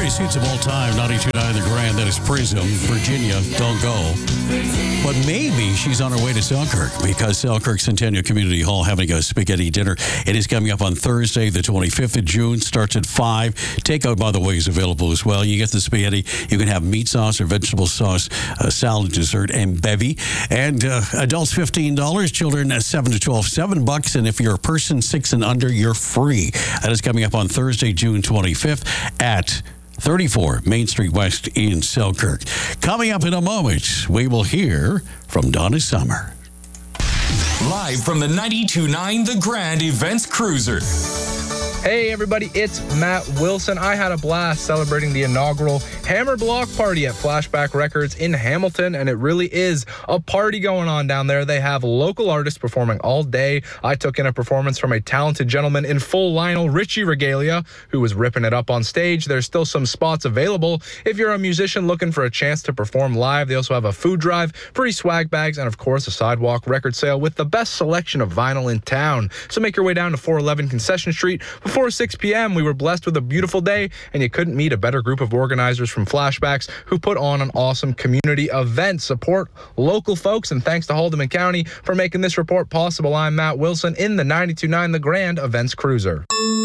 greatest hits of all time, 92.9 The Grand. That is Prism, Virginia, Don't Go. But maybe she's on her way to Selkirk because Selkirk Centennial Community Hall having a spaghetti dinner. It is coming up on Thursday, the 25th of June. Starts at 5. Takeout, by the way, is available as well. You get the spaghetti. You can have meat sauce or vegetable sauce, salad, dessert, and bevy. And adults, $15. Children, 7 to 12, $7. And if you're a person 6 and under, you're free. That is coming up on Thursday, June 25th at 34 Main Street West in Selkirk. Coming up in a moment, we will hear from Donna Summer. Live from the 92.9 The Grand Events Cruiser. Hey everybody, it's Matt Wilson. I had a blast celebrating the inaugural Hammer Block Party at Flashback Records in Hamilton, and it really is a party going on down there. They have local artists performing all day. I took in a performance from a talented gentleman in full Lionel Richie regalia who was ripping it up on stage. There's still some spots available if you're a musician looking for a chance to perform live. They also have a food drive, free swag bags, and of course a sidewalk record sale with the best selection of vinyl in town. So make your way down to 411 Concession Street before 6 p.m. We were blessed with a beautiful day, and you couldn't meet a better group of organizers from Flashbacks who put on an awesome community event. Support local folks, and thanks to Haldeman County for making this report possible. I'm Matt Wilson in the 92.9 The Grand Events Cruiser.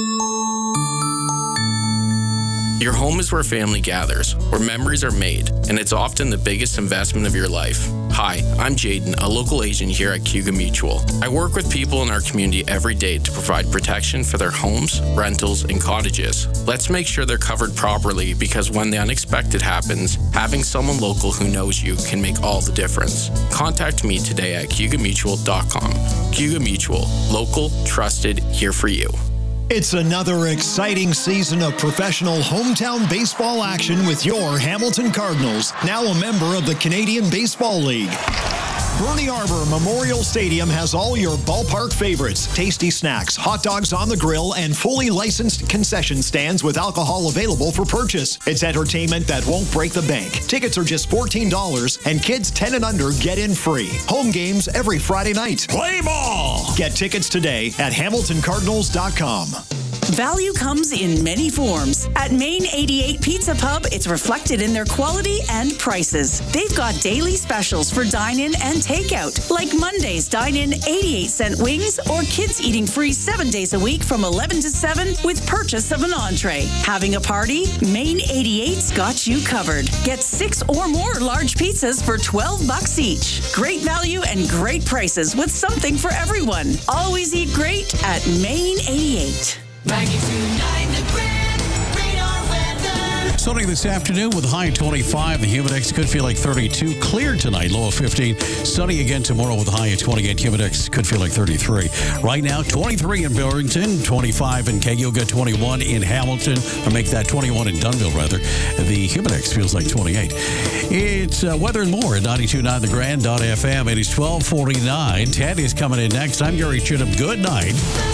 Your home is where family gathers, where memories are made, and it's often the biggest investment of your life. Hi, I'm Jaden, a local agent here at Cayuga Mutual. I work with people in our community every day to provide protection for their homes, rentals, and cottages. Let's make sure they're covered properly because when the unexpected happens, having someone local who knows you can make all the difference. Contact me today at CayugaMutual.com. Cayuga Mutual, local, trusted, here for you. It's another exciting season of professional hometown baseball action with your Hamilton Cardinals, now a member of the Canadian Baseball League. Burnie Arbor Memorial Stadium has all your ballpark favorites, tasty snacks, hot dogs on the grill, and fully licensed concession stands with alcohol available for purchase. It's entertainment that won't break the bank. Tickets are just $14, and kids 10 and under get in free. Home games every Friday night. Play ball! Get tickets today at HamiltonCardinals.com. Value comes in many forms. At Main 88 Pizza Pub, it's reflected in their quality and prices. They've got daily specials for dine-in and takeout, like Monday's dine-in 88-cent wings or kids eating free 7 days a week from 11 to 7 with purchase of an entree. Having a party? Main 88's got you covered. Get 6 or more large pizzas for $12 each. Great value and great prices with something for everyone. Always eat great at Main 88. 92.9 The Grand, radar weather. Sunny this afternoon with a high of 25. The Humidex could feel like 32. Clear tonight, low of 15. Sunny again tomorrow with a high of 28. Humidex could feel like 33. Right now, 23 in Burlington, 25 in Cayuga, 21 in Hamilton, or make that 21 in Dunnville, rather. The Humidex feels like 28. It's weather and more at 92.9 The Grand.fm. It is 12:49. Ted is coming in next. I'm Gary Chittum. Good night.